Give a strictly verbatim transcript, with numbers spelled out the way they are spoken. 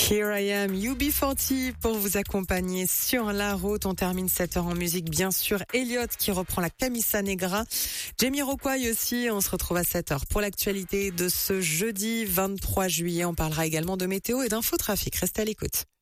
Here I am, U B quarante pour vous accompagner sur la route. On termine cette heure en musique, bien sûr. Elliot qui reprend la Camisa Negra. Jamiroquai aussi. On se retrouve à sept heures pour l'actualité de ce jeudi vingt-trois juillet. On parlera également de météo et d'infotrafic. Restez à l'écoute.